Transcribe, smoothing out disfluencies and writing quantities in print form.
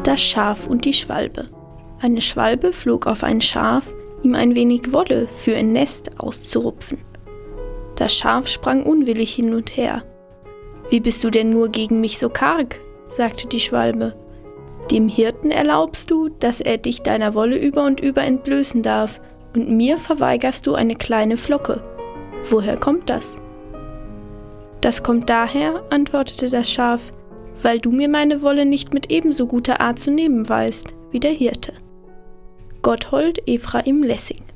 Das Schaf und die Schwalbe. Eine Schwalbe flog auf ein Schaf, ihm ein wenig Wolle für ein Nest auszurupfen. Das Schaf sprang unwillig hin und her. »Wie bist du denn nur gegen mich so karg?« sagte die Schwalbe. »Dem Hirten erlaubst du, dass er dich deiner Wolle über und über entblößen darf, und mir verweigerst du eine kleine Flocke. Woher kommt das?« »Das kommt daher«, antwortete das Schaf, »weil du mir meine Wolle nicht mit ebenso guter Art zu nehmen weißt, wie der Hirte.« Gotthold Ephraim Lessing.